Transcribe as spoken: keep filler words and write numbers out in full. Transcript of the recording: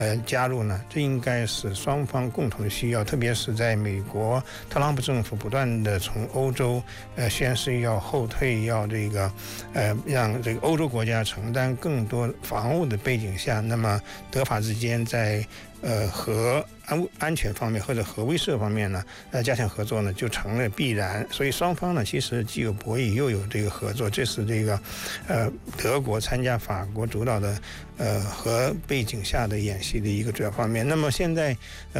呃加入呢，这应该是双方共同的需要，特别是在美国特朗普政府不断的从欧洲呃宣示要后退，要这个呃让这个欧洲国家承担更多防务的背景下，那么德法之间在呃核安安全方面或者核威慑方面呢，呃加强合作呢就成了必然。所以双方呢其实既有博弈又有这个合作，这是这个呃德国参加法国主导的呃核背景下的演习的一个主要方面。那么现在呃